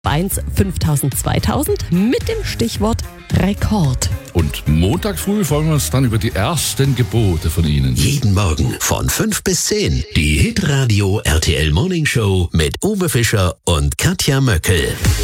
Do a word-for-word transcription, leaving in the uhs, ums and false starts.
eins fünftausend zweitausend mit dem Stichwort Rekord. Und Montag früh freuen wir uns dann über die ersten Gebote von Ihnen. Jeden Morgen von fünf bis zehn. Die Hitradio R T L Morning Show mit Uwe Fischer und Katja Möckel.